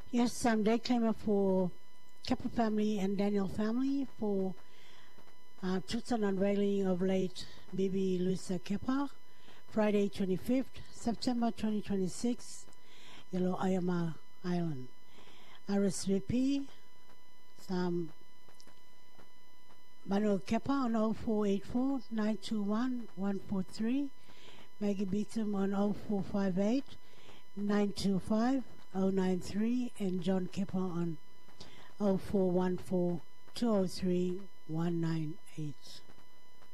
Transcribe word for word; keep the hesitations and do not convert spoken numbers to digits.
Yes, some day claimer for Kepa family and Daniel family for uh, truth and unveiling of late Bibi Luisa Kepa, Friday twenty-fifth September twenty twenty-six, Yellow Ayama Island. R S V P, some Manuel Kepa on oh four eight four, nine two one, one four three, Maggie Beatum on oh four five eight, nine two five, oh nine three, and John Kepa on oh four one four, two oh three, one nine eight.